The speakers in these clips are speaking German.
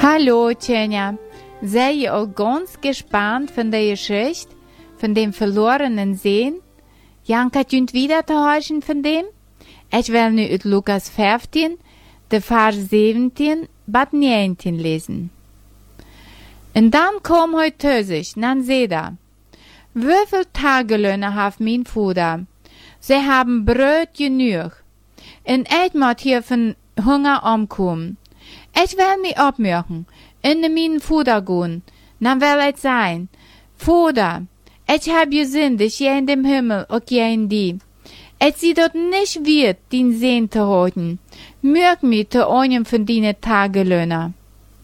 Hallo, Tjenja. Sei je auch ganz gespannt von der Geschichte, von dem verlorenen Sehen? Janka tünt wieder te hören von dem? Ich will nu uit Lukas 15, de Vers 17, bis 19 lesen. Und dann kom heu tösig, nan seh da. Wieviel Tagelöhne haft mein Vater? Sie haben Brot genug. Und ich moet hier von Hunger umkommen. Ich will mich abmachen, in meinen Vater gehen. Dann will ich sein. Vater, ich hab gesündigt, je in dem Himmel, und je in die. Ich sie dort nicht wird, den Sehn zu halten. Mög mich zu einem von deinen Tagelöhner.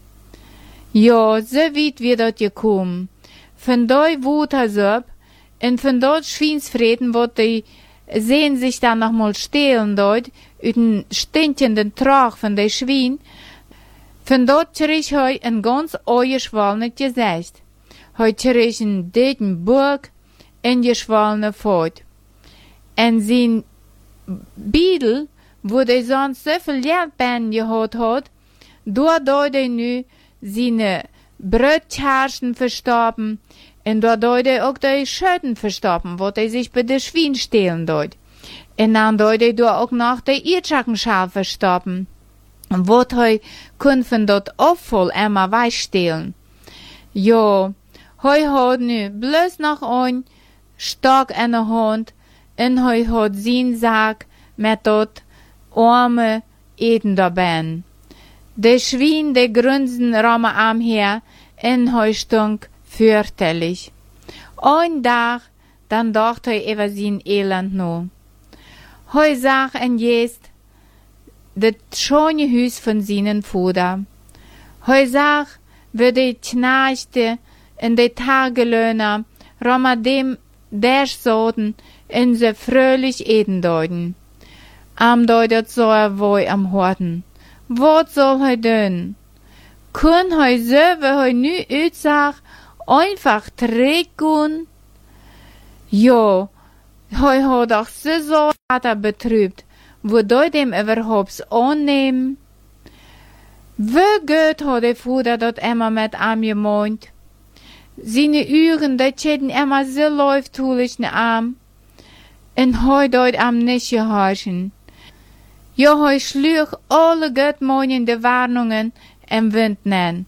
Ja, so weit wird dort gekommen. Von dort wut er so, und von dort Schweinsfrieden, wo die sehen sich dann noch mal stehlen dort, über den stinkenden Trag von der Schwein. Von dort krieg heu ein ganz geschwollenes Gesicht. Heu krieg einen dicken Burg und geschwollene Fort. Und sein Biedel, wo der sonst so viel Geldbeinen gehabt hat, dort er nu seine Brötcherschen verstorben, und dort er auch die Schöten verstorben, wo er sich bei der Schwein stehlen dort. Und dann dort er auch noch der Irrschackenschal verstorben. Und wo er kun von dort aufvoll immer weistehlen. Jo, heu hat nu bloß noch ein Stock in der Hand, und heu hat sein Sack mit dort arme Eden dabei. Der Schwein, der grünsen Ramme am her, und heu stunk fürchterlich. Ein Tag, dann dachte er über sein Elend no. Heu sag en jest, das schöne Haus von seinen Vater. Heu sag, wie die Knechte und die Tagelöhner Rama dem der Soden in se fröhlich eden deuten. Am deutet so woi am Horten. Wat soll heu dön? Kun heu so, wie heu nu utsag, einfach trägen? Jo, heu hat doch so Vater betrübt, wo dem überhaupt annehmen? Wie gut hat der Vater dort immer mit am gemeint? Seine Uhren, die schäden immer so läuftulich ne Arm. Und heu dort am nicht gehorchen. Jo, heu schlug alle gottmeinende Warnungen im Wind nen.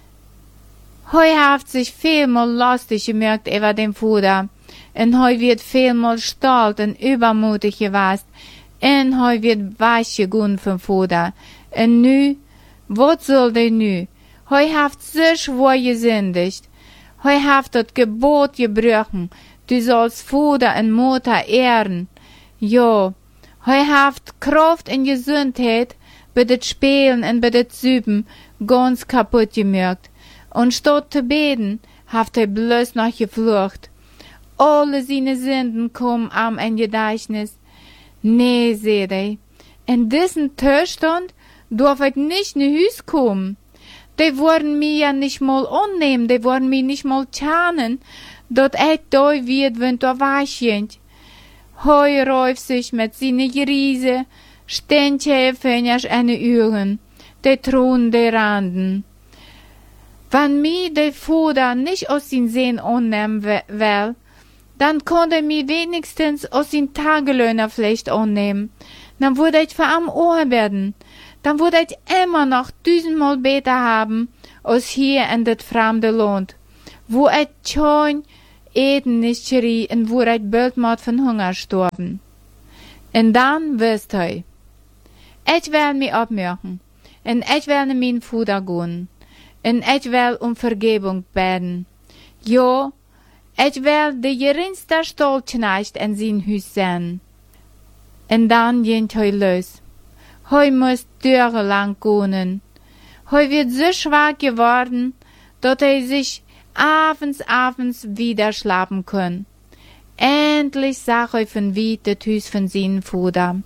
Heu haft sich vielmal lustig gemerkt über den Vater. Und heu wird vielmal stolz und übermutig gewesen. Und heu wird weich gegangen vom Vater. Und nu, wat soll der nu? Heu haft so schwor gesündigt. Heu haft das Gebot gebrochen. Du sollst Vater und Mutter ehren. Jo, heu haft Kraft und Gesundheit bei det Spielen und bei det Süben ganz kaputt gemerkt. Und statt zu beten, haft bloß noch geflucht. Alle seine Sünden kommen am in Gedächtnis. Nee, seht ihr, in diesen Zustand darf ich nicht in Hüs kommen. Die wollen mir ja nicht mal annehmen, die wollen mir nicht mal tarnen, dat ich da wird, wenn da weichend. Heu rauf sich mit seine Riese, Ständchen fängers an die Uhren, die Thron der Randen. Wenn mir der Vater nicht aus den Sehen annehmen will, dann konnte mir wenigstens aus den Tagelöhner vielleicht annehmen. Dann würde ich für am Ohr werden. Dann würde ich immer noch 1000-mal besser haben, als hier in das fremde Land, wo ich schon Eden nicht schrie und wo ich bald mal von Hunger gestorben. Und dann wirst du, ich will mich abmachen, und ich will in mein Vater gehen, und ich will Vergebung beten. Ja, ich will der geringste Stolzknecht in sein Haus sein. Und dann geht heu los. Heu muss Türe lang gehen. Heu wird so schwach geworden, dass sich abends wieder schlafen kann. Endlich sah heu von weit das Haus von seinem Vater.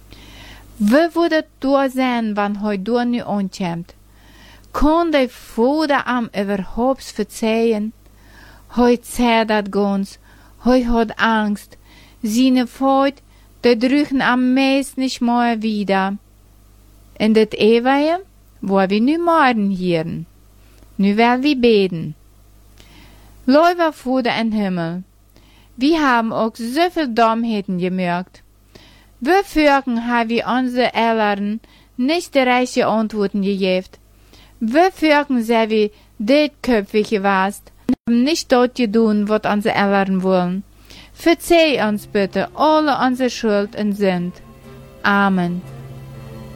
Wie würde du sein, wenn heu du nicht ankommt? Kann der Vater am überhaupt verzeihen? Heu zerrt ganz, heu hat Angst. Seine Freud, die drüchen am meisten nicht mehr wieder. In das Ewige, wo wir nu morgen hören. Nu werden wir beten. Lieber Vater im Himmel, wir haben auch so viel Dummheiten gemerkt. Wofür haben wir unsere Eltern nicht die richtigen Antworten gegeben? Wofür sind wir dichtköpfig gewesen und haben nicht dort getan, was unsere Eltern wollen? Verzeih uns bitte alle unsere Schuld und Sünd. Amen.